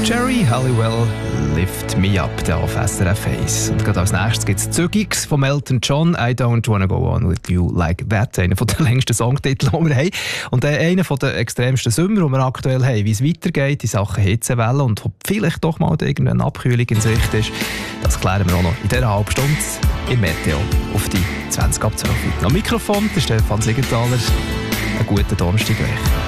Jerry Halliwell, Lift Me Up, der auf SRF 1. Und gerade als nächstes gibt es Zügigs von Elton John, I Don't Wanna Go On With You Like That, einer der längsten Songtitel, die wir haben. Und einer der extremsten Sommer, die wir aktuell haben. Wie es weitergeht in Sachen Hitzewelle und ob vielleicht doch mal irgendeine Abkühlung in Sicht ist, das klären wir auch noch in dieser halben Stunde im Meteo auf die 20 ab 12. Am Mikrofon der Stefan Siegenthaler. Einen guten Donnerstag euch.